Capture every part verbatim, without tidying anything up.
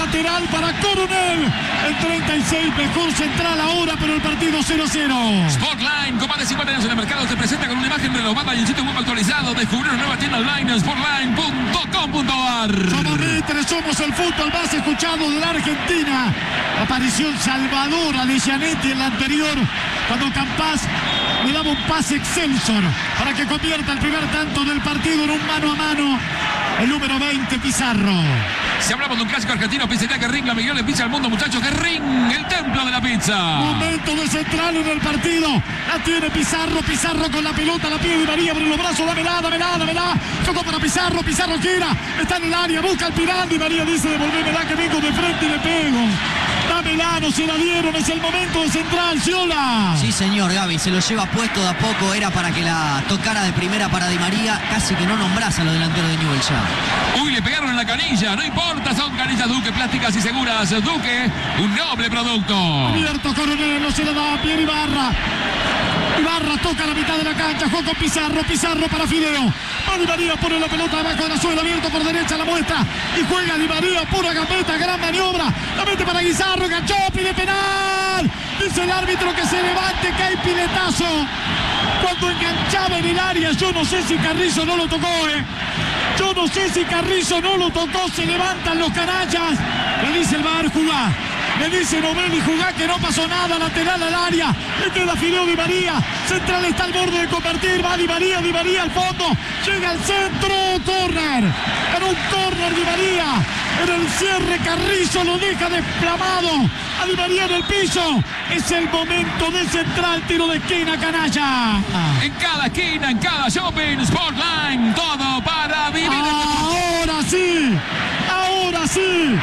lateral para Coronel. El treinta y seis, mejor central ahora, pero el partido cero a cero. Sportline, con más de cincuenta años en el mercado, se presenta con una imagen renovada y un sitio web actualizado. Descubrir una nueva tienda online en sportline punto com punto a r. Somos Mitre, somos el fútbol más escuchado de la Argentina. Aparición salvadora de Gianetti en la anterior, cuando Campás le daba un pase Excelsior para que convierta el primer tanto del partido en un mano a mano. El número veinte, Pizarro. Si hablamos de un clásico argentino, pizzería Guerrín, la mejor pizza del mundo, muchachos. Guerrín, el templo de la pizza. Momento de central en el partido. La tiene Pizarro, Pizarro con la pelota, la pide Di María, abre los brazos, dámela, dámela, dámela. Tocó para Pizarro, Pizarro gira, está en el área, busca el Pirán. Di María dice, devolvémela que vengo de frente y le pego. Dámela, no se la dieron, es el momento de central, Giola. Sí, señor, Gaby, se lo lleva puesto de a poco, era para que la tocara de primera para Di María, casi que no nombras a los delanteros de Newell's ya. Uy, le pegaron en la canilla, no importa, son canillas Duque, plásticas y seguras. Duque, un noble producto. Abierto Coronel, no se la da a Pierre Ibarra. Ibarra toca la mitad de la cancha, juega con Pizarro, Pizarro para Fideo. Va Di María, pone la pelota abajo de la suela, abierto por derecha, la muestra y juega Di María, pura gambeta, gran maniobra. La mete para Guizarro, ganchó, pide penal. Dice el árbitro que se levante, que hay piletazo. Cuando enganchaba en el área, yo no sé si Carrizo no lo tocó, eh. Yo no sé si Carrizo no lo tocó, se levantan los canallas. Le dice el V A R, jugá. Le dice Novelli, jugá, que no pasó nada, lateral al área. Le queda Fideo Di María. Central está al borde de convertir. Va Di María, Di María al fondo. Llega al centro, córner. En un córner Di María. En el cierre Carrizo lo deja desplomado a Di María en el piso. Es el momento de central, tiro de esquina, canalla. En cada esquina, en cada shopping, Sportline, todo para vivir. Ahora sí, ahora sí.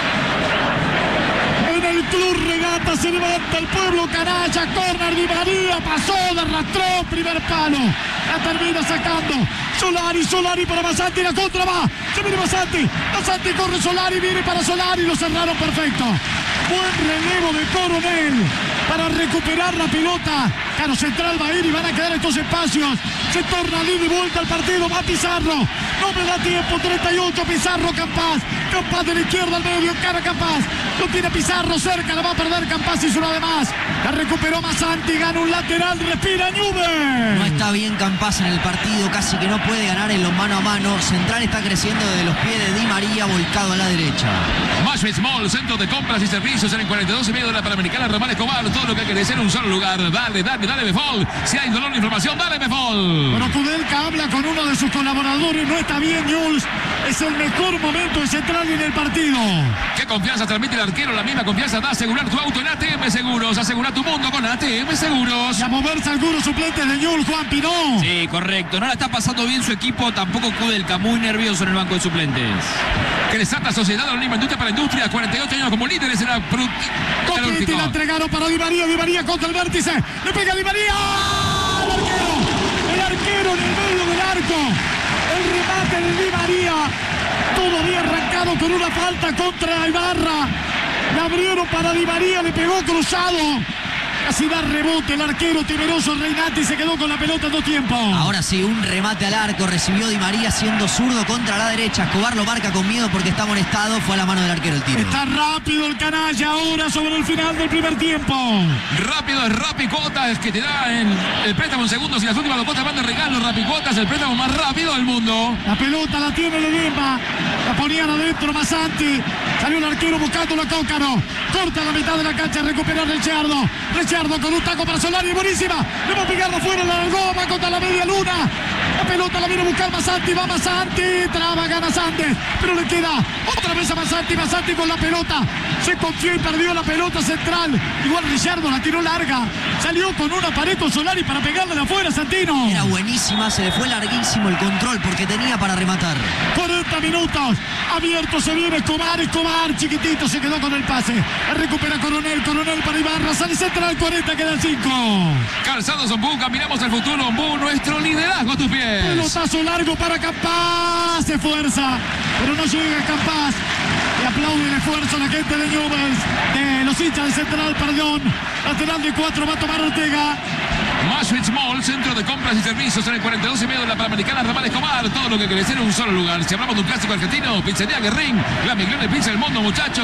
En el Club Regata se levanta el pueblo, canalla, córner, Di María, pasó, arrastró, primer palo. La termina sacando Solari, Solari para Masanti, la contra va. Se viene Masanti, Masanti corre Solari, viene para Solari, lo cerraron perfecto. Buen relevo de Coronel para recuperar la pelota. Claro, central va a ir y van a quedar estos espacios. Se torna de ida y vuelta al partido, va Pizarro. No me da tiempo, treinta y ocho, Pizarro, Campás. Campás de la izquierda al medio, cara Campás. Lo tiene Pizarro cerca, la va a perder Campás, hizo una de más. La recuperó Masanti, gana un lateral, respira Newell's. No está bien Campás en el partido, casi que no puede ganar en los mano a mano. Central está creciendo desde los pies de Di María, volcado a la derecha. Mashwitz Mall, centro de compras y servicios en el cuarenta y dos y medio de la Panamericana Román Escobar. Todo lo que hay que decir en un solo lugar. Dale, dale, dale, Befol. Si hay dolor de información, dale, Befol. Pero Kudelka habla con uno de sus colaboradores. No está bien, Newell's. Es el mejor momento de central en el partido. ¿Qué confianza transmite el arquero? La misma confianza da asegurar tu auto en A T M Seguros. Asegura tu mundo con A T M Seguros. Y a moverse algunos suplentes de Newell's, Juan Pinó. Sí, correcto. No la está pasando bien su equipo, tampoco Kudelka, muy nervioso en el banco de suplentes. Cresata Sociedad Anónima Industria para Industria, cuarenta y ocho años como líderes en la Coquetti la entregaron para Di María, Di María contra el vértice. Le pega Di María. ¡El arquero! El arquero en el medio del arco. El remate de Di María. Todo había arrancado con una falta contra Ibarra. Le abrieron para Di María, le pegó cruzado. Casi da rebote el arquero temeroso Reinati, se quedó con la pelota en dos tiempos. Ahora sí, un remate al arco, recibió Di María siendo zurdo contra la derecha. Escobar lo marca con miedo porque está molestado, fue a la mano del arquero el tiro. Está rápido el canalla ahora sobre el final del primer tiempo. Rápido es Rapicuotas, que te da en el préstamo en segundos y las últimas dos cuotas van de regalo. Rapicuotas, el préstamo más rápido del mundo. La pelota la tiene Ledesma, la ponían adentro Masanti. Salió el arquero buscando a Cócaro. Corta la mitad de la cancha, recuperar Richardo. Richardo con un taco para Solari, buenísima. Le va a pegar de afuera, la largó, va contra la media luna. La pelota la viene a buscar Masanti, va Masanti, traba, gana Sandes, pero le queda otra vez a Masanti, Masanti con la pelota. Se confió y perdió la pelota central. Igual Richardo la tiró larga. Salió con una pared con Solari para pegarle de afuera, Santino. Era buenísima, se le fue larguísimo el control porque tenía para rematar. cuarenta minutos, abierto se viene Escobar, Escobar, chiquitito, se quedó con el pase. Recupera Coronel, Coronel para Ibarra, sale central, cuarenta, quedan cinco. Calzados Ombú, caminamos al futuro, Ombú, nuestro liderazgo a tus pies. Pelotazo largo para Campás, se esfuerza, pero no llega Campás. Le aplaude el esfuerzo a la gente de Newell's, de los hinchas de Central, perdón. Lateral de cuatro va a tomar Ortega. Mashwitz Mall, centro de compras y servicios en el cuarenta y dos y medio de la Panamericana Ramón Escobar. Todo lo que querés en un solo lugar. Si hablamos de un clásico argentino, pizzería Guerrín, la mejor de pizza del mundo, muchachos. Guerrín.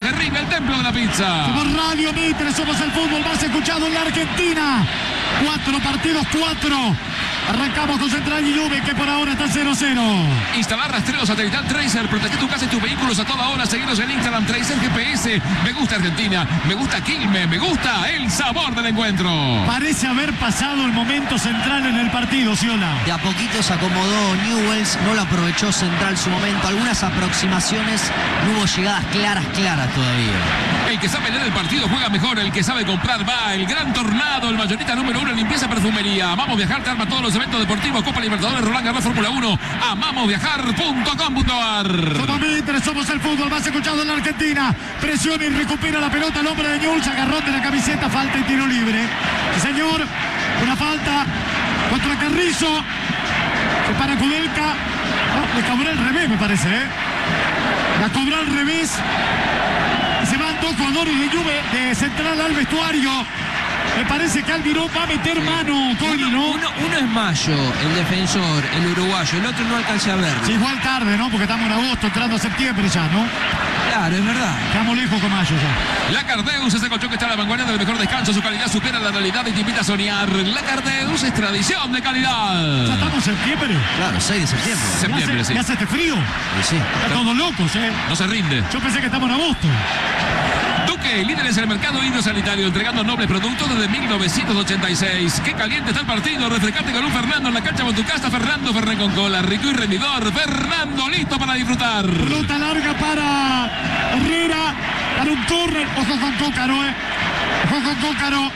templo de la pizza. Somos Radio Mitre, somos el fútbol más escuchado en la Argentina. Cuatro partidos, cuatro. Arrancamos con Central y Juve, que por ahora está cero cero. Instalar rastreo satelital Tracer. Protege tu casa y tus vehículos a toda hora. Seguinos en Instagram, Tracer G P S. Me gusta Argentina, me gusta Quilmes, me gusta el sabor del encuentro. Parece haber pasado el momento central en el partido, Siola. De a poquito se acomodó Newell's, no lo aprovechó Central su momento. Algunas aproximaciones, no hubo llegadas claras, claras todavía. El que sabe leer el partido juega mejor, el que sabe comprar va. El Gran Tornado, el mayorista número uno en limpieza y perfumería. Amamos Viajar, te arma todos los eventos deportivos, Copa Libertadores, Roland Garros, Fórmula uno. amamos viajar punto com punto a r. Somos Mitre, somos el fútbol más escuchado en la Argentina. Presiona y recupera la pelota el hombre de Newell's, agarrón de la camiseta, falta y tiro libre. Sí, señor, una falta contra Carrizo. Se para Kudelka. No, le cobró al revés, me parece, ¿eh? La cobró al revés. Y se van dos jugadores de Juve, de Central al vestuario. Me parece que Almirón va a meter mano, Coli, uno, ¿no? Uno, uno es Mayo, el defensor, el uruguayo. El otro no alcancé a verlo. Sí, igual tarde, ¿no? Porque estamos en agosto, entrando a septiembre ya, ¿no? Claro, es verdad. Estamos lejos con Mayo ya. La Cardeus, ese colchón que está a la vanguardia del mejor descanso. Su calidad supera la realidad y te invita a soñar. La Cardeus es tradición de calidad. Ya estamos en septiembre. Claro, seis de septiembre. Septiembre, ya hace, sí. ya hace este frío. Y sí. Está todos locos, ¿eh? No se rinde. Yo pensé que estamos en agosto. Duque, líderes en el mercado hidrosanitario, entregando nobles productos desde mil novecientos ochenta y seis. Qué caliente está el partido. Refrescate con un Fernando en la cancha con tu casa. Fernando Fernet con cola, rico y rendidor. Fernando, listo para disfrutar. Pelota larga para Herrera. Para un córner. Ojo con Cócaro, ¿eh? Ojo con Cócaro.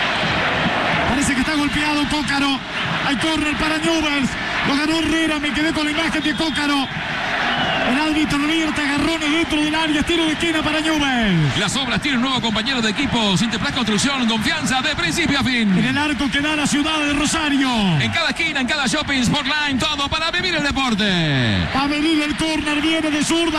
Parece que está golpeado Cócaro. Hay córner para Newell's. Lo ganó Herrera. Me quedé con la imagen de Cócaro. El árbitro Roberto agarrones dentro del área. Tiro de esquina para Newell's. Las obras tienen un nuevo compañero de equipo. Sinterplas Construcción, confianza de principio a fin. En el arco que da la ciudad de Rosario. En cada esquina, en cada shopping, Sportline, todo para vivir el deporte. Va a venir el córner, viene de zurda.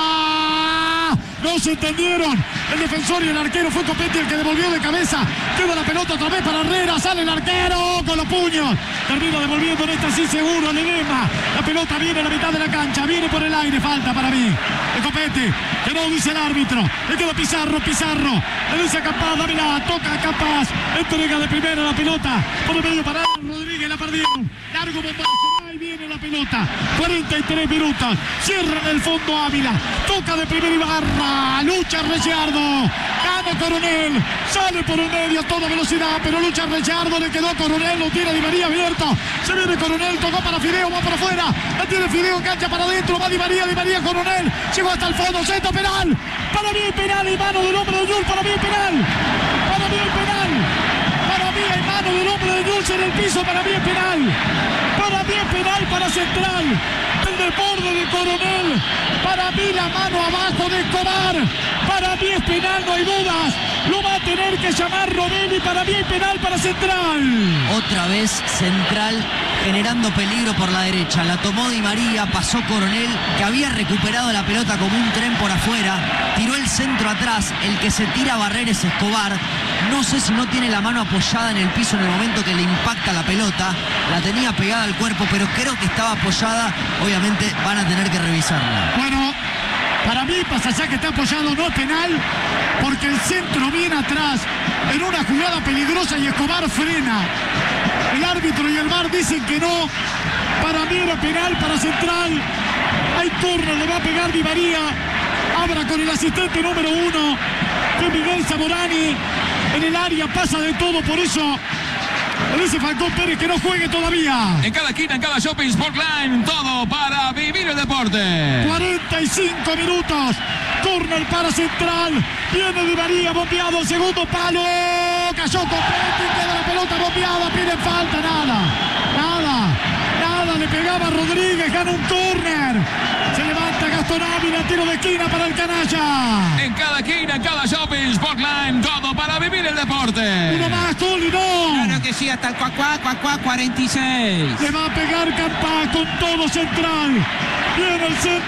¡Ah! No se entendieron. El defensor y el arquero fue Copetti el que devolvió de cabeza. Queda la pelota otra vez para Herrera. Sale el arquero con los puños. Termina devolviendo en esta sí seguro. Ledesma. La pelota viene a la mitad de la cancha. Viene por el aire. Falta para mí. De Copetti. Que no dice el árbitro. Le queda Pizarro. Pizarro. Le dice a Capaz. Dámela. Toca a Capaz. Entrega de primera la pelota. Por el medio para Rodríguez. La perdieron. Largo bombazo. Ahí viene la pelota. cuarenta y tres minutos. Cierra en el fondo Ávila. Toca de primera Ibarra. Lucha Ricciardo. Gana Coronel. Sale por el medio a toda velocidad. Pero lucha Ricciardo. Le quedó Coronel. Lo tira Di María abierto. Se viene Coronel. Tocó para Fideo. Va para afuera. La tiene Fideo. Cancha para adentro. Va Di María. Di María Coronel. Llegó hasta el fondo. Centro penal. Para mí penal. Y mano del hombre de Newell's. Para mí penal. Para mí penal. Para mí hay mano del hombre de Newell's en el piso. Para mí es penal. Para mí es penal para Central. El desborde de Coronel. Para mí la mano abajo de Escobar. Para mí es penal, no hay dudas. Lo va a tener que llamar Robelli. Para mí es penal para Central. Otra vez Central generando peligro por la derecha. La tomó Di María, pasó Coronel, que había recuperado la pelota como un tren por afuera. Tiró el centro atrás. El que se tira a barrer es Escobar. No sé si no tiene la mano apoyada en el piso en el momento que le impacta la pelota. La tenía pegada al cuerpo, pero creo que estaba apoyada. Obviamente van a tener que revisarla. Bueno, para mí pasa ya que está apoyado, no es penal, porque el centro viene atrás en una jugada peligrosa y Escobar frena. El árbitro y el V A R dicen que no. Para mí era penal para Central. Hay córner, le va a pegar Di María. Abra con el asistente número uno, que es Miguel Zamorani. En el área pasa de todo, por eso le dice Falcón Pérez que no juegue todavía. En cada esquina, en cada shopping, Sportline, todo para vivir el deporte. cuarenta y cinco minutos. Córner para Central. Viene Di María, bombeado, segundo palo. Cayó completo y queda la pelota bombeada. Piden falta, nada. Nada. Nada. Le pegaba Rodríguez, gana un córner. Se levanta Gastón Ávila, tiro de esquina para el canalla. En cada esquina, en cada shopping, Sportline, todo para vivir el deporte. Uno más, Coli, no. Claro que sí, hasta el cuacuá, cuacuá, cuarenta y seis. Le va a pegar Campá con todo Central. Viene el centro.